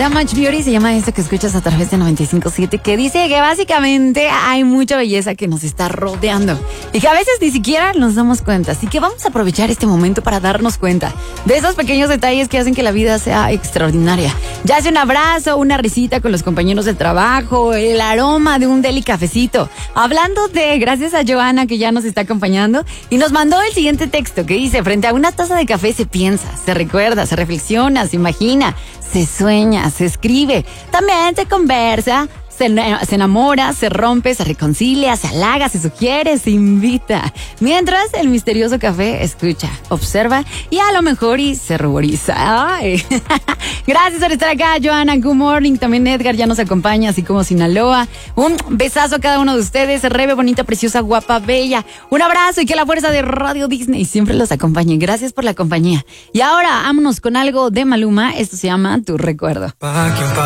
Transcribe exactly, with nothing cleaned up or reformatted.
llama Much Beauty, se llama esto que escuchas a través de noventa y cinco punto siete, que dice que básicamente hay mucha belleza que nos está rodeando y que a veces ni siquiera nos damos cuenta. Así que vamos a aprovechar este momento para darnos cuenta de esos pequeños detalles que hacen que la vida sea extraordinaria. Ya sea un abrazo, una risita con los compañeros de trabajo, el aroma de un deli cafecito. Hablando de, gracias a Joana que ya nos está acompañando y nos mandó el siguiente texto que dice: frente a una taza de café se piensa, se recuerda, se reflexiona, se imagina, se sueña, se escribe, también se conversa, se, se enamora, se rompe, se reconcilia, se halaga, se sugiere, se invita. Mientras el misterioso café escucha, observa y a lo mejor y se ruboriza. Ay. Gracias por estar acá, Joana. Good morning. También Edgar ya nos acompaña, así como Sinaloa. Un besazo a cada uno de ustedes. Rebe, bonita, preciosa, guapa, bella. Un abrazo y que la fuerza de Radio Disney siempre los acompañe. Gracias por la compañía. Y ahora, vámonos con algo de Maluma. Esto se llama Tu Recuerdo.